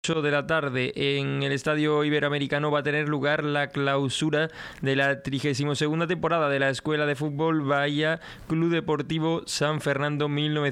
8 de la tarde en el Estadio Iberoamericano va a tener lugar la clausura de la 32ª temporada de la Escuela de Fútbol Bahía Club Deportivo San Fernando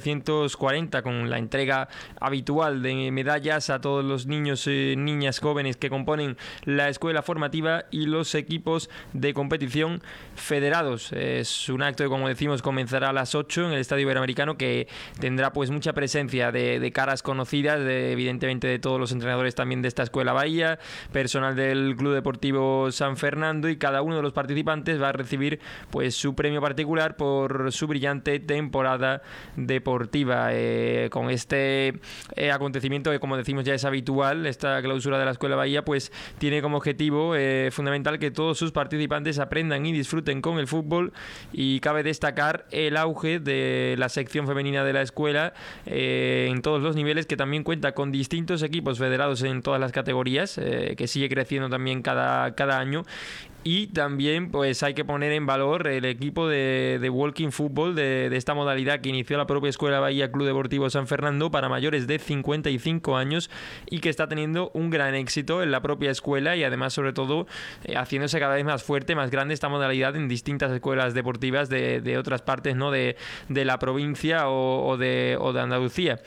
1940, con la entrega habitual de medallas a todos los niños y niñas jóvenes que componen la escuela formativa y los equipos de competición federados. Es un acto que, como decimos, comenzará a las 8 en el Estadio Iberoamericano, que tendrá pues mucha presencia de caras conocidas, evidentemente de todos los entrenadores también de esta Escuela Bahía, personal del Club Deportivo San Fernando, y cada uno de los participantes va a recibir pues su premio particular por su brillante temporada deportiva. Con este acontecimiento, que como decimos ya es habitual, esta clausura de la Escuela Bahía pues tiene como objetivo fundamental que todos sus participantes aprendan y disfruten con el fútbol, y cabe destacar el auge de la sección femenina de la escuela en todos los niveles, que también cuenta con distintos equipos federados en todas las categorías, que sigue creciendo también cada año. Y también pues hay que poner en valor el equipo de walking fútbol de esta modalidad que inició la propia Escuela Bahía Club Deportivo San Fernando para mayores de 55 años, y que está teniendo un gran éxito en la propia escuela, y además sobre todo haciéndose cada vez más fuerte, más grande esta modalidad en distintas escuelas deportivas de otras partes, ¿no?, de la provincia o de Andalucía.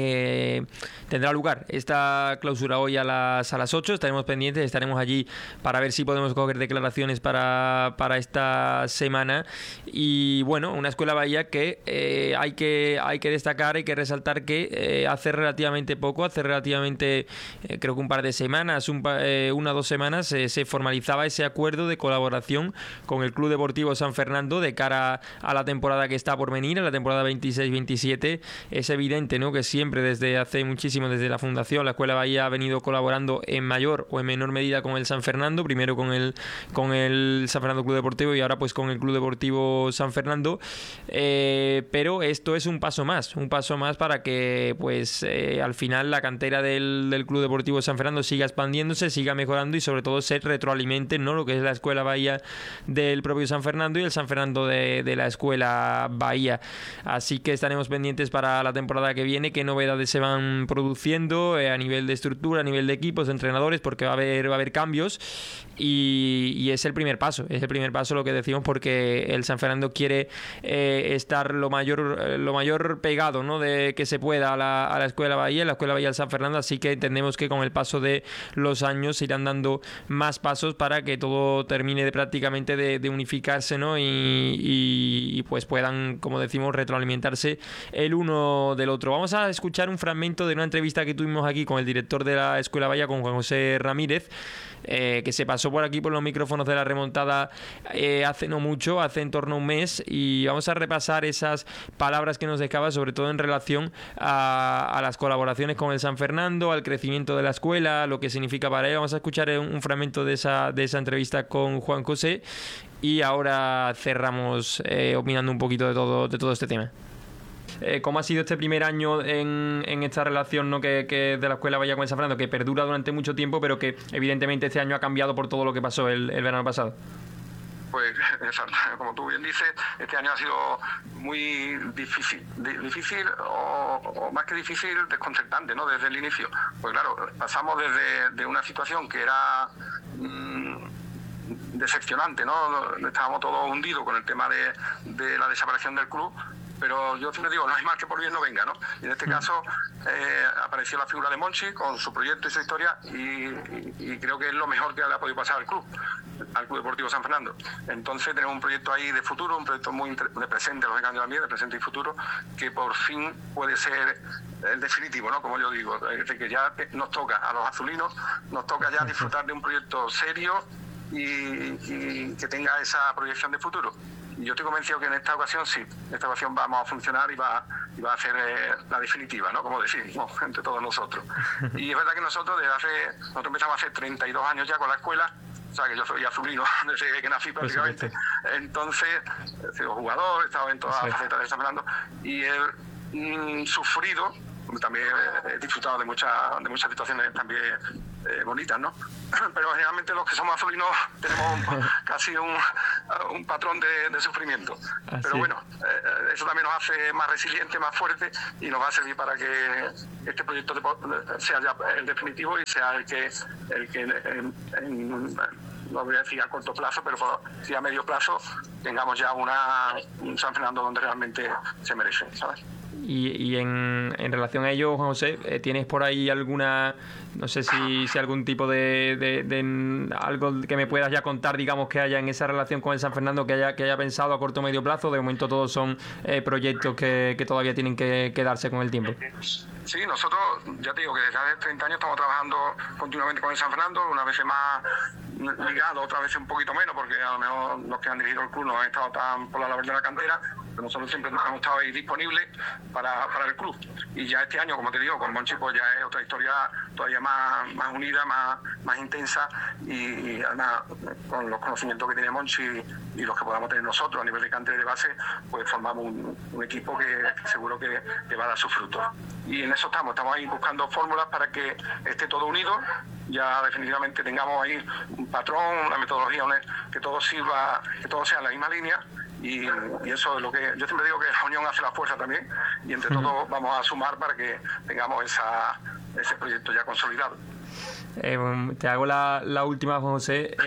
Tendrá lugar esta clausura hoy a las 8. Estaremos pendientes, estaremos allí para ver si podemos coger declaraciones para esta semana. Y bueno, una Escuela Bahía que hay que destacar, hay que resaltar que hace relativamente poco, creo que un par de semanas, una o dos semanas, se formalizaba ese acuerdo de colaboración con el Club Deportivo San Fernando de cara a la temporada que está por venir, a la temporada 26-27. Es evidente, ¿no?, que siempre desde hace muchísimo, desde la fundación, la Escuela Bahía ha venido colaborando en mayor o en menor medida con el San Fernando, primero con el San Fernando Club Deportivo y ahora pues con el Club Deportivo San Fernando, pero esto es un paso más para que pues al final la cantera del Club Deportivo San Fernando siga expandiéndose, siga mejorando, y sobre todo se retroalimenten, ¿no?, lo que es la Escuela Bahía del propio San Fernando y el San Fernando de la Escuela Bahía. Así que estaremos pendientes para la temporada que viene, qué novedades se van produciendo a nivel de estructura, a nivel de equipos, de entrenadores, porque va a haber cambios, y es el primer paso lo que decimos, porque el San Fernando quiere estar lo mayor pegado, ¿no?, de que se pueda a la Escuela Bahía, la Escuela Bahía del San Fernando. Así que entendemos que con el paso de los años se irán dando más pasos para que todo termine prácticamente de unificarse, ¿no?, y pues puedan, como decimos, retroalimentarse el uno del otro. Vamos a escuchar un fragmento de una entrevista que tuvimos aquí con el director de la Escuela Bahía, con Juan José Ramírez, que se pasó por aquí por los micrófonos de La Remontada hace no mucho, hace en torno a un mes, y vamos a repasar esas palabras que nos dejaba, sobre todo en relación a las colaboraciones con el San Fernando, al crecimiento de la escuela, lo que significa para él. Vamos a escuchar un fragmento de esa entrevista con Juan José, y ahora cerramos opinando un poquito de todo este tema. ¿Cómo ha sido este primer año en esta relación, ¿no?, que de la Escuela Bahía con el San Fernando, que perdura durante mucho tiempo, pero que evidentemente este año ha cambiado por todo lo que pasó el verano pasado? Pues como tú bien dices, este año ha sido muy difícil o más que difícil, desconcertante, ¿no?, desde el inicio. Pues claro, pasamos de una situación que era decepcionante, ¿no? Estábamos todos hundidos con el tema de la desaparición del club, pero yo siempre digo, no hay mal que por bien no venga, ¿no? Y en este caso apareció la figura de Monchi con su proyecto y su historia, y creo que es lo mejor que le ha podido pasar al Club Deportivo San Fernando. Entonces tenemos un proyecto ahí de futuro, un proyecto muy de presente, lógicamente también, de presente y futuro, que por fin puede ser el definitivo, ¿no?, como yo digo, es decir, que ya nos toca a los azulinos, nos toca ya disfrutar de un proyecto serio y que tenga esa proyección de futuro. Y yo estoy convencido que en esta ocasión sí, en esta ocasión vamos a funcionar y va a ser la definitiva, ¿no?, como decimos entre todos nosotros. Y es verdad que nosotros empezamos hace 32 años ya con la escuela, o sea que yo soy azulino desde que nací prácticamente. Entonces he sido jugador, he estado en todas las facetas de San Fernando, y he sufrido donde también he disfrutado de muchas situaciones también bonitas, ¿no? Pero generalmente los que somos azulinos tenemos casi un patrón de sufrimiento. Así. Pero bueno, eso también nos hace más resilientes, más fuertes, y nos va a servir para que este proyecto sea ya el definitivo y sea el que no voy a decir a corto plazo, pero sí a medio plazo tengamos ya un San Fernando donde realmente se merece, ¿sabes? Y en relación a ello, Juan José, ¿tienes por ahí alguna, no sé si algún tipo de algo que me puedas ya contar, digamos, que haya en esa relación con el San Fernando, que haya pensado a corto o medio plazo? De momento todos son proyectos que todavía tienen que darse con el tiempo. Sí, nosotros, ya te digo que desde hace 30 años estamos trabajando continuamente con el San Fernando, unas veces más ligado, otras veces un poquito menos, porque a lo mejor los que han dirigido el club no han estado tan por la labor de la cantera, pero nosotros siempre hemos estado ahí disponibles para el club. Y ya este año, como te digo, con Monchi pues ya es otra historia todavía más unida, más intensa, y además con los conocimientos que tiene Monchi y los que podamos tener nosotros a nivel de cantera y de base, pues formamos un equipo que seguro que va a dar sus frutos. Y en eso estamos ahí buscando fórmulas para que esté todo unido, ya definitivamente tengamos ahí un patrón, una metodología, que todo sirva, que todo sea en la misma línea, y eso es lo que yo siempre digo, que la unión hace la fuerza también, y entre todos vamos a sumar para que tengamos ese proyecto ya consolidado. Te hago la última, Juan José.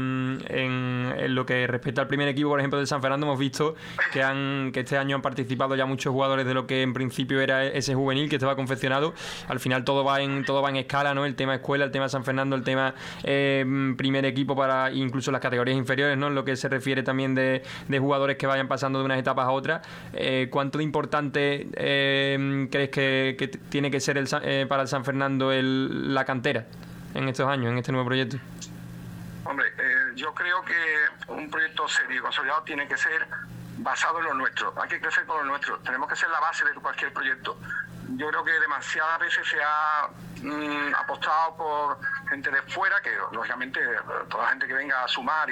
En lo que respecta al primer equipo, por ejemplo, del San Fernando, hemos visto que este año han participado ya muchos jugadores de lo que en principio era ese juvenil que estaba confeccionado. Al final todo va en escala, ¿no? El tema escuela, el tema San Fernando, el tema primer equipo para incluso las categorías inferiores, ¿no? En lo que se refiere también de jugadores que vayan pasando de unas etapas a otras. ¿Cuánto de importante crees que tiene que ser para el San Fernando la cantera en estos años, en este nuevo proyecto? Hombre, yo creo que un proyecto serio y consolidado tiene que ser basado en lo nuestro. Hay que crecer con lo nuestro. Tenemos que ser la base de cualquier proyecto. Yo creo que demasiadas veces se ha apostado por gente de fuera, que lógicamente toda la gente que venga a sumar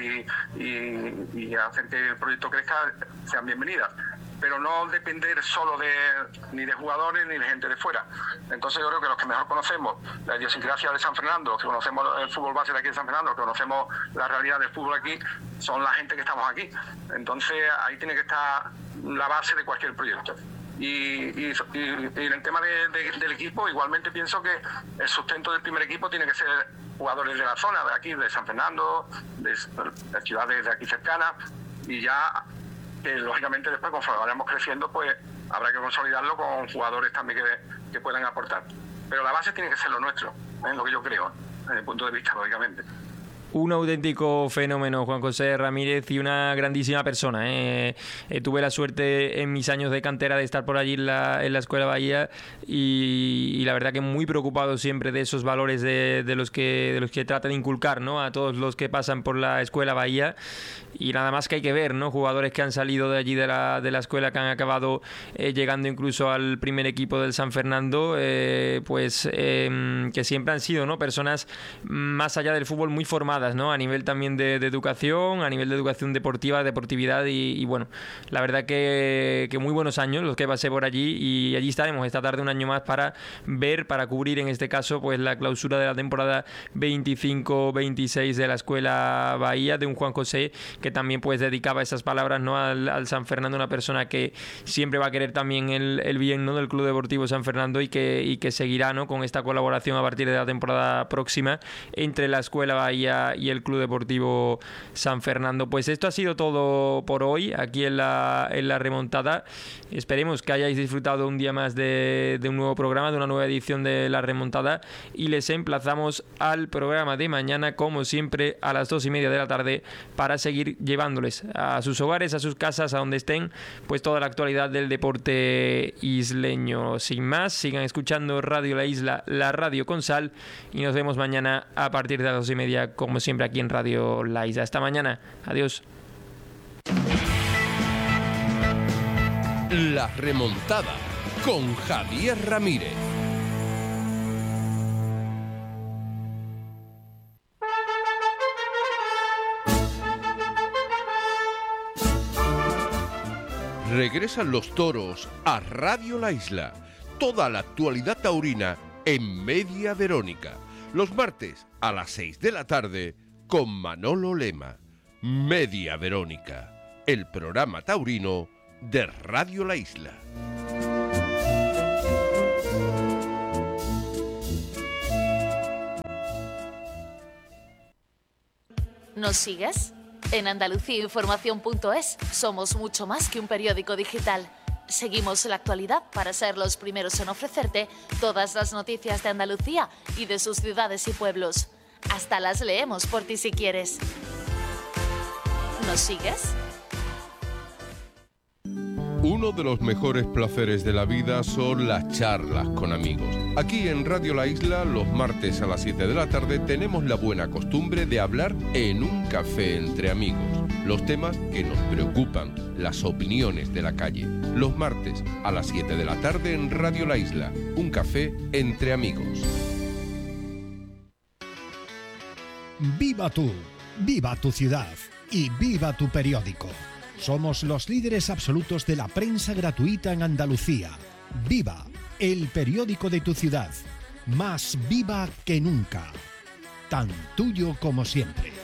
y a hacer que el proyecto crezca sean bienvenidas, pero no depender solo ni de jugadores ni de gente de fuera. Entonces yo creo que los que mejor conocemos la idiosincrasia de San Fernando, los que conocemos el fútbol base de aquí de San Fernando, los que conocemos la realidad del fútbol aquí, son la gente que estamos aquí. Entonces ahí tiene que estar la base de cualquier proyecto. Y en el tema del equipo, igualmente pienso que el sustento del primer equipo tiene que ser jugadores de la zona, de aquí, de San Fernando, de ciudades de aquí cercanas, y ya que lógicamente después, conforme vayamos creciendo, pues habrá que consolidarlo con jugadores también que puedan aportar. Pero la base tiene que ser lo nuestro, es lo que yo creo, desde el punto de vista, lógicamente. Un auténtico fenómeno, Juan José Ramírez, y una grandísima persona. Tuve la suerte en mis años de cantera de estar por allí en la Escuela Bahía, y la verdad que muy preocupado siempre de esos valores de los que trata de inculcar, ¿no?, a todos los que pasan por la Escuela Bahía. Y nada más que hay que ver, ¿no?, jugadores que han salido de allí de la escuela, que han acabado llegando incluso al primer equipo del San Fernando, que siempre han sido, ¿no?, personas más allá del fútbol muy formadas, ¿no?, a nivel también de educación, a nivel de educación deportividad, y bueno, la verdad que muy buenos años los que pasé por allí, y allí estaremos esta tarde un año más para cubrir en este caso pues la clausura de la temporada 25-26 de la Escuela Bahía, de un Juan José que también pues dedicaba esas palabras, ¿no?, al San Fernando, una persona que siempre va a querer también el bien, ¿no?, del Club Deportivo San Fernando, y que seguirá, ¿no?, con esta colaboración a partir de la temporada próxima entre la Escuela Bahía y el Club Deportivo San Fernando. Pues esto ha sido todo por hoy aquí en la remontada. Esperemos que hayáis disfrutado un día más de un nuevo programa, de una nueva edición de la remontada, y les emplazamos al programa de mañana, como siempre, a las 2:30 de la tarde, para seguir llevándoles a sus hogares, a sus casas, a donde estén, pues toda la actualidad del deporte isleño. Sin más, sigan escuchando Radio La Isla, la radio con sal, y nos vemos mañana a partir de las 2:30, como siempre, aquí en Radio La Isla. Hasta mañana. Adiós. La remontada con Javier Ramírez. Regresan los toros a Radio La Isla Toda la actualidad taurina en Media Verónica. Los martes a las 6 de la tarde con Manolo Lema. Media Verónica, el programa taurino de Radio La Isla. ¿Nos sigues? En andaluciainformación.es somos mucho más que un periódico digital. Seguimos la actualidad para ser los primeros en ofrecerte todas las noticias de Andalucía y de sus ciudades y pueblos. Hasta las leemos por ti si quieres. ¿Nos sigues? Uno de los mejores placeres de la vida son las charlas con amigos. Aquí en Radio La Isla, los martes a las 7 de la tarde, tenemos la buena costumbre de hablar en un café entre amigos. Los temas que nos preocupan, las opiniones de la calle. Los martes a las 7 de la tarde en Radio La Isla, un café entre amigos. Viva tú, viva tu ciudad y viva tu periódico. Somos los líderes absolutos de la prensa gratuita en Andalucía. Viva, el periódico de tu ciudad. Más viva que nunca. Tan tuyo como siempre.